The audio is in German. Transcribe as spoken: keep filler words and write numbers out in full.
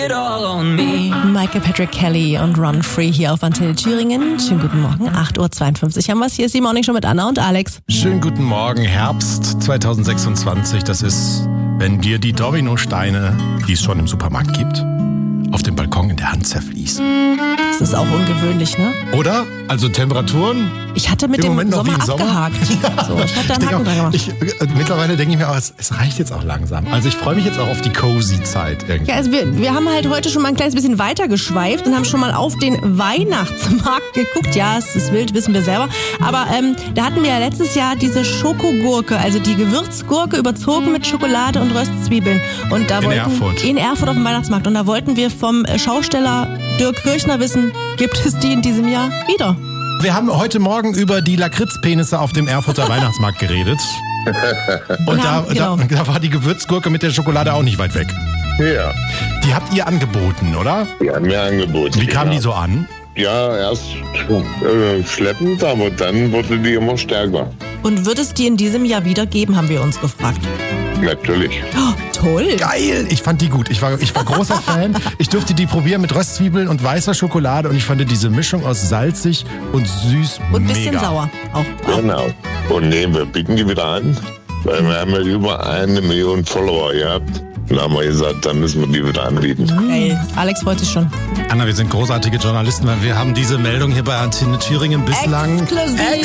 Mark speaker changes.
Speaker 1: Michael Patrick Kelly und Run Free hier auf Antenne Thüringen. Schönen guten Morgen, acht Uhr zweiundfünfzig haben wir es. Hier ist die Morning Show mit Anna und Alex.
Speaker 2: Schönen guten Morgen, Herbst zweitausendsechsundzwanzig. Das ist, wenn dir die Dominosteine, die es schon im Supermarkt gibt, auf dem Balkon in der Hand zerfließen.
Speaker 1: Das ist auch ungewöhnlich, ne?
Speaker 2: Oder? Also Temperaturen?
Speaker 1: Ich hatte mit
Speaker 2: Im
Speaker 1: dem
Speaker 2: Moment noch
Speaker 1: Sommer
Speaker 2: wie im Sommer.
Speaker 1: abgehakt.
Speaker 2: Ja.
Speaker 1: So, ich hatte da einen
Speaker 2: Ich
Speaker 1: Haken
Speaker 2: auch,
Speaker 1: dran gemacht.
Speaker 2: ich, äh, mittlerweile denke ich mir auch, es, es reicht jetzt auch langsam. Also ich freue mich jetzt auch auf die cozy Zeit irgendwie.
Speaker 1: Ja, also wir, wir haben halt heute schon mal ein kleines bisschen weiter geschweift und haben schon mal auf den Weihnachtsmarkt geguckt. Ja, es ist wild, wissen wir selber. Aber ähm, da hatten wir ja letztes Jahr diese Schokogurke, also die Gewürzgurke überzogen mit Schokolade und Röstzwiebeln. Und da
Speaker 2: In
Speaker 1: wollten,
Speaker 2: Erfurt.
Speaker 1: In Erfurt auf dem Weihnachtsmarkt. Und da wollten wir vom Schausteller Dirk Kirchner wissen, gibt es die in diesem Jahr wieder?
Speaker 2: Wir haben heute Morgen über die Lakritzpenisse auf dem Erfurter Weihnachtsmarkt geredet. Und,
Speaker 1: Und
Speaker 2: da,
Speaker 1: haben- genau.
Speaker 2: da, da war die Gewürzgurke mit der Schokolade auch nicht weit weg.
Speaker 3: Ja,
Speaker 2: Die habt ihr angeboten, oder?
Speaker 3: die haben mir angeboten.
Speaker 2: Wie kam
Speaker 3: ja.
Speaker 2: die so an?
Speaker 3: Ja, erst äh, schleppend, aber dann wurde die immer stärker.
Speaker 1: Und wird es die in diesem Jahr wieder geben, haben wir uns gefragt.
Speaker 3: Natürlich.
Speaker 1: Oh, toll.
Speaker 2: Geil! Ich fand die gut. Ich war, ich war großer Fan. Ich durfte die probieren mit Röstzwiebeln und weißer Schokolade und ich fand diese Mischung aus salzig und süß
Speaker 1: Und ein
Speaker 2: mega.
Speaker 1: bisschen sauer auch.
Speaker 3: Genau. Und nee, wir bieten die wieder an, weil wir haben ja über eine Million Follower gehabt. Und da haben wir gesagt, dann müssen wir die wieder anbieten.
Speaker 1: Geil. Alex freut sich schon.
Speaker 2: Anna, wir sind großartige Journalisten, weil wir haben diese Meldung hier bei Antenne Thüringen bislang
Speaker 1: Exklusiv.